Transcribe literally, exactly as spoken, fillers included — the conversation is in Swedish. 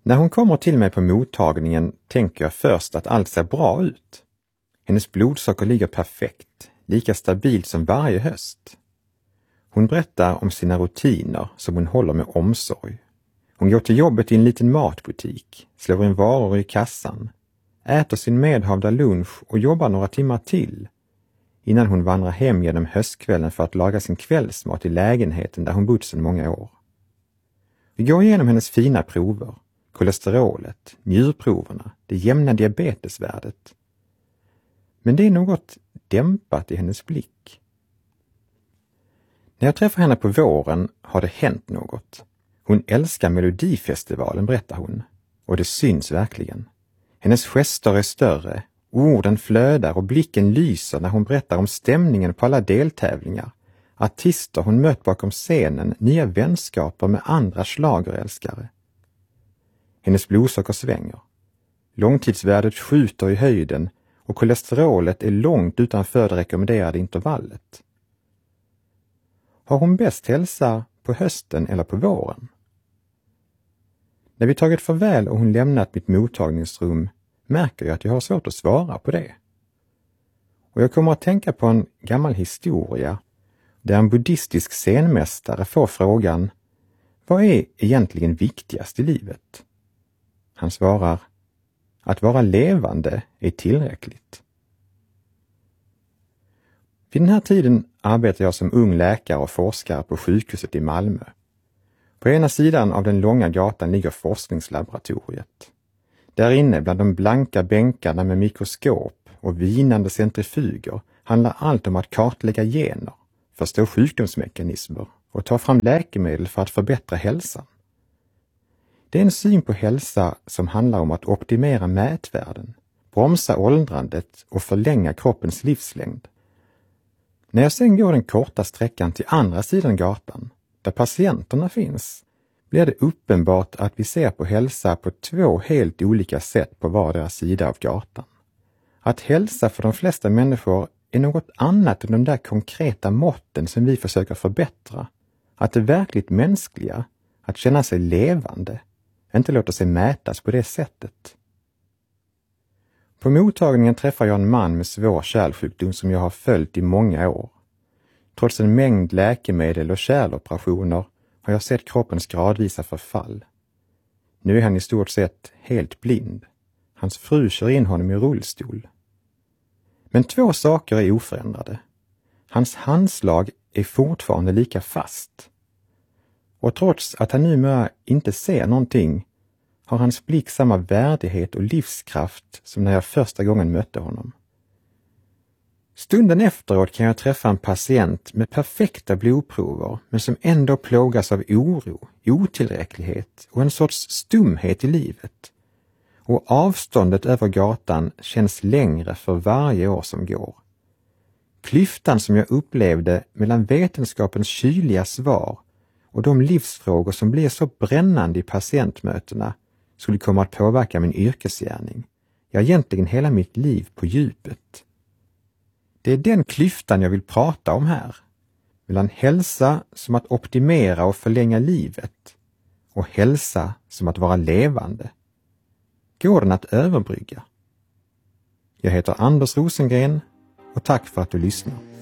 När hon kommer till mig på mottagningen tänker jag först att allt ser bra ut. Hennes blodsocker ligger perfekt, lika stabilt som varje höst. Hon berättar om sina rutiner som hon håller med omsorg. Hon går till jobbet i en liten matbutik, slår in varor i kassan, äter sin medhavda lunch och jobbar några timmar till innan hon vandrar hem genom höstkvällen för att laga sin kvällsmat i lägenheten där hon bott sedan många år. Vi går igenom hennes fina prover, kolesterolet, njurproverna, det jämna diabetesvärdet. Men det är något dämpat i hennes blick. När jag träffar henne på våren har det hänt något. Hon älskar Melodifestivalen, berättar hon. Och det syns verkligen. Hennes gester är större, orden flödar och blicken lyser när hon berättar om stämningen på alla deltävlingar. Artister hon mött bakom scenen, nya vänskaper med andra schlagerälskare. Hennes blodsocker svänger. Långtidsvärdet skjuter i höjden och kolesterolet är långt utanför det rekommenderade intervallet. Har hon bäst hälsa på hösten eller på våren? När vi tagit farväl och hon lämnat mitt mottagningsrum märker jag att jag har svårt att svara på det. Och jag kommer att tänka på en gammal historia där en buddhistisk scenmästare får frågan: vad är egentligen viktigast i livet? Han svarar: att vara levande är tillräckligt. Vid den här tiden arbetar jag som ung läkare och forskare på sjukhuset i Malmö. På ena sidan av den långa gatan ligger forskningslaboratoriet. Där inne bland de blanka bänkarna med mikroskop och vinande centrifuger handlar allt om att kartlägga gener, förstå sjukdomsmekanismer och ta fram läkemedel för att förbättra hälsan. Det är en syn på hälsa som handlar om att optimera mätvärden, bromsa åldrandet och förlänga kroppens livslängd. När jag sen går den korta sträckan till andra sidan gatan, där patienterna finns, blir det uppenbart att vi ser på hälsa på två helt olika sätt på vardera sida av gatan. Att hälsa för de flesta människor är något annat än de där konkreta måtten som vi försöker förbättra. Att det verkligt mänskliga, att känna sig levande, inte låter sig mätas på det sättet. På mottagningen träffar jag en man med svår kärlsjukdom som jag har följt i många år. Trots en mängd läkemedel och kärloperationer har jag sett kroppens gradvisa förfall. Nu är han i stort sett helt blind. Hans fru kör in honom i rullstol. Men två saker är oförändrade. Hans handslag är fortfarande lika fast. Och trots att han numera inte ser någonting har hans blick samma värdighet och livskraft som när jag första gången mötte honom. Stunden efteråt kan jag träffa en patient med perfekta blodprover men som ändå plågas av oro, otillräcklighet och en sorts stumhet i livet. Och avståndet över gatan känns längre för varje år som går. Klyftan som jag upplevde mellan vetenskapens kyliga svar och de livsfrågor som blir så brännande i patientmötena skulle komma att påverka min yrkesgärning, ja egentligen hela mitt liv på djupet. Det är den klyftan jag vill prata om här, mellan hälsa som att optimera och förlänga livet och hälsa som att vara levande. Går den att överbrygga? Jag heter Anders Rosengren och tack för att du lyssnar.